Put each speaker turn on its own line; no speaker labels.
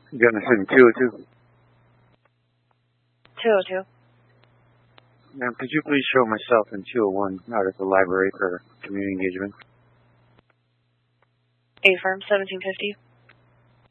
Gunnison 202.
202.
Ma'am, could you please show myself and 201 out at the library for community engagement?
A firm 1750.